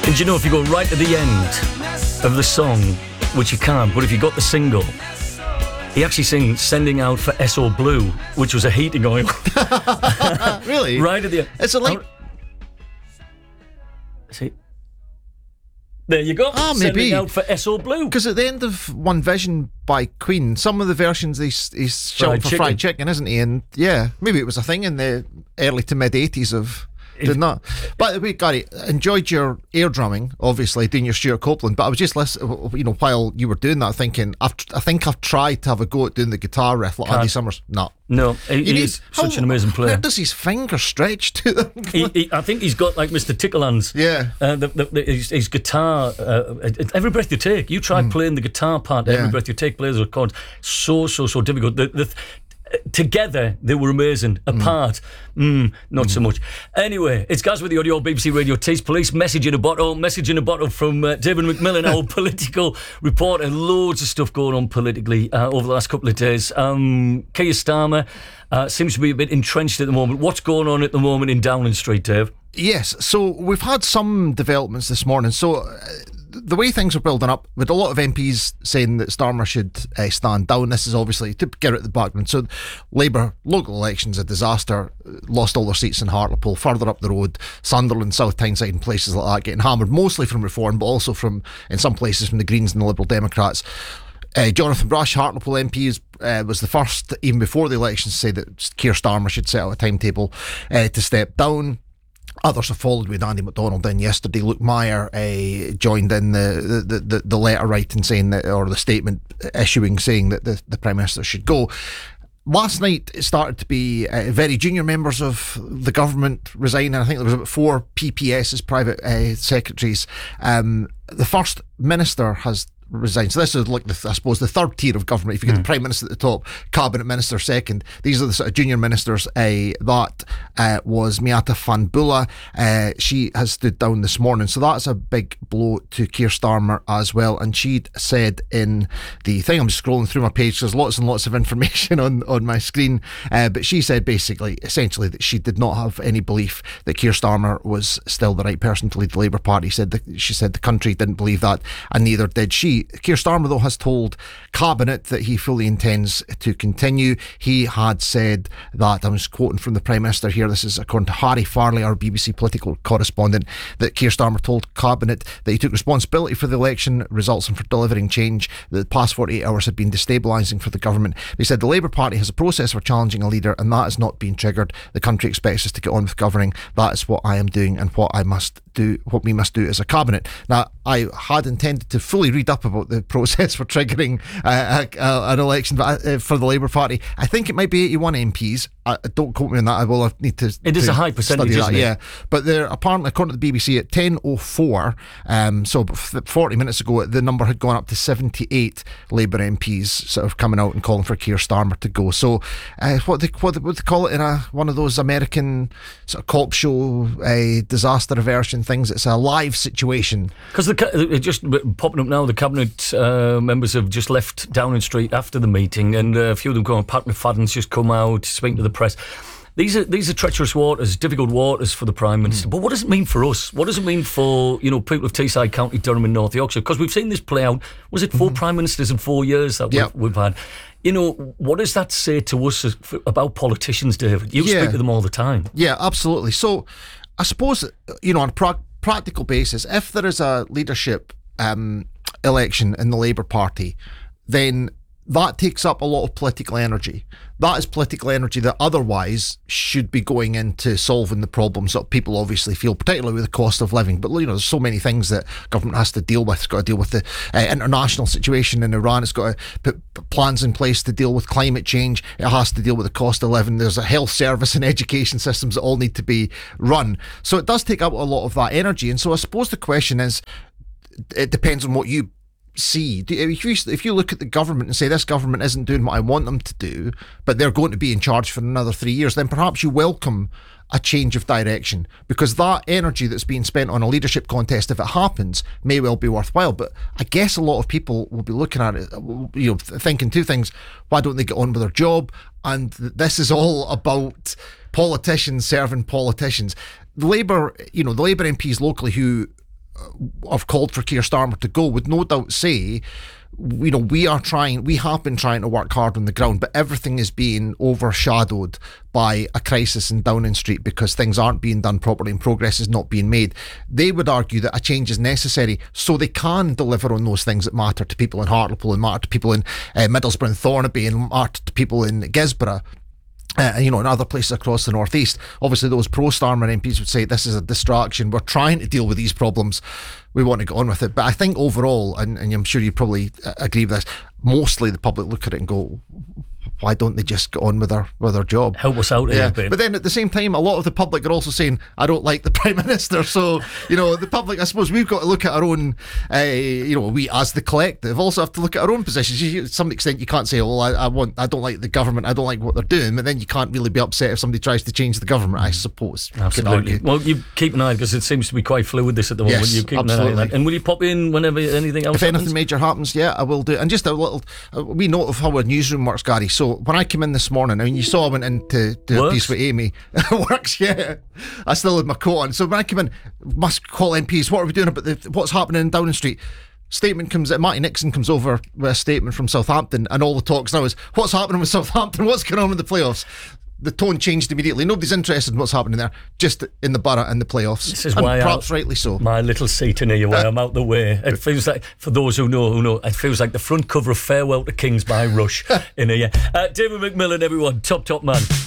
And you know, if you go right to the end of the song, which you can't, but if you got the single, he actually sings Sending Out for SO Blue, which was a heating oil. Really? Right at the end. It's a like... See? There you go. Maybe. Sending Out for SO Blue. Because at the end of One Vision by Queen, some of the versions he's shouting for fried chicken, isn't he? And yeah, maybe it was a thing in the early to mid 80s of... Did not. By the way, Gary, enjoyed your air drumming, obviously, doing your Stuart Copeland, but I was just listening, while you were doing that, thinking, I think I've tried to have a go at doing the guitar riff like Andy Summers. No, he's such an amazing player. Where does his finger stretch to them? I think he's got like Mr. Tickle hands. Yeah. His guitar, every breath you take, you try playing the guitar part, every breath you take plays a chord. So difficult. Together they were amazing. Apart, not so much. Anyway, it's Gaz with the Audio BBC Radio Tees Police. Message in a bottle from David McMillan, our political reporter. Loads of stuff going on politically over the last couple of days. Keir Starmer seems to be a bit entrenched at the moment. What's going on at the moment in Downing Street, Dave? Yes, so we've had some developments this morning. So the way things are building up, with a lot of MPs saying that Starmer should stand down, this is obviously to get out the background. So Labour local elections, a disaster, lost all their seats in Hartlepool. Further up the road, Sunderland, South Tyneside and places like that getting hammered, mostly from Reform, but also from, in some places, from the Greens and the Liberal Democrats. Jonathan Brush, Hartlepool MP, was the first, even before the elections, to say that Keir Starmer should set out a timetable to step down. Others have followed with Andy McDonald in yesterday. Luke Meyer joined in the letter writing saying that, or the statement issuing saying that the Prime Minister should go. Last night it started to be very junior members of the government resigning. I think there was about 4 PPS's, private secretaries. The First Minister has resigned. So this is like, I suppose, the third tier of government. If you get the Prime Minister at the top, Cabinet Minister second. These are the sort of junior ministers. That was Miata Fanbula. She has stood down this morning. So that's a big blow to Keir Starmer as well. And she'd said in the thing, I'm just scrolling through my page, there's lots and lots of information on my screen. But she said essentially that she did not have any belief that Keir Starmer was still the right person to lead the Labour Party. She said the country didn't believe that, and neither did she. Keir Starmer, though, has told Cabinet that he fully intends to continue. He had said that, I'm just quoting from the Prime Minister here, this is according to Harry Farley, our BBC political correspondent, that Keir Starmer told Cabinet that he took responsibility for the election results and for delivering change, that the past 48 hours had been destabilising for the government. He said the Labour Party has a process for challenging a leader, and that has not been triggered. The country expects us to get on with governing. That is what I am doing and what we must do as a Cabinet. Now, I had intended to fully read up about the process for triggering an election for the Labour Party. I think it might be 81 MPs. Don't quote me on that. I will need to. It is a high percentage, isn't it? Yeah, but they're apparently, according to the BBC, at 10:04. So 40 minutes ago, the number had gone up to 78 Labour MPs sort of coming out and calling for Keir Starmer to go. So what they call it in one of those American sort of cop show disaster aversion things. It's a live situation. Because just popping up now, the Cabinet members have just left Downing Street after the meeting, and a few of them going, Pat McFadden's just come out speaking to the press. These are treacherous waters, difficult waters for the Prime Minister. But what does it mean for us? What does it mean for people of Teesside County, Durham and North Yorkshire? Because we've seen this play out. Was it 4 Prime Ministers in 4 years that we've had? What does that say to us about politicians, David? You speak to them all the time. Yeah, absolutely. So I suppose, on a practical basis, if there is a leadership election in the Labour Party, then that takes up a lot of political energy. That is political energy that otherwise should be going into solving the problems that people obviously feel, particularly with the cost of living. But, there's so many things that government has to deal with. It's got to deal with the international situation in Iran. It's got to put plans in place to deal with climate change. It has to deal with the cost of living. There's a health service and education systems that all need to be run. So it does take up a lot of that energy. And so I suppose the question is, it depends on what you see. If you look at the government and say this government isn't doing what I want them to do, but they're going to be in charge for another 3 years, then perhaps you welcome a change of direction, because that energy that's being spent on a leadership contest, if it happens, may well be worthwhile. But I guess a lot of people will be looking at it, thinking two things: why don't they get on with their job? And this is all about politicians serving politicians. The Labour MPs locally who have called for Keir Starmer to go would no doubt say, we have been trying to work hard on the ground, but everything is being overshadowed by a crisis in Downing Street because things aren't being done properly and progress is not being made. They would argue that a change is necessary so they can deliver on those things that matter to people in Hartlepool and matter to people in Middlesbrough and Thornaby and matter to people in Gisborough. And other places across the northeast. Obviously, those pro-Starmer MPs would say this is a distraction. We're trying to deal with these problems. We want to get on with it. But I think overall, and I'm sure you probably agree with this, mostly the public look at it and go, why don't they just get on with their job? Help us out here, But then at the same time, a lot of the public are also saying, I don't like the Prime Minister. So, the public, I suppose we've got to look at our own, we as the collective also have to look at our own positions. To some extent, you can't say, I don't like the government, I don't like what they're doing, but then you can't really be upset if somebody tries to change the government, I suppose. Absolutely. Well, you keep an eye, because it seems to be quite fluid this at the moment. Yes, you keep absolutely. an eye on that. And will you pop in whenever anything else If happens? anything major happens, yeah, I will do. And just a little, we note of how our newsroom works, Gary. So when I came in this morning, I mean, you saw I went in to do a piece with Amy. Works, yeah. I still had my coat on. So when I came in, must call MPs, what are we doing about what's happening in Downing Street? Statement comes, Marty Nixon comes over with a statement from Southampton, and all the talks now is, what's happening with Southampton? What's going on with the playoffs? The tone changed immediately. Nobody's interested in what's happening there, just in the borough and the playoffs. This is why, perhaps rightly so. My little seat in here, where I'm out the way. It feels like, for those who know, it feels like the front cover of Farewell to Kings by Rush in here. David McMillan, everyone, top man.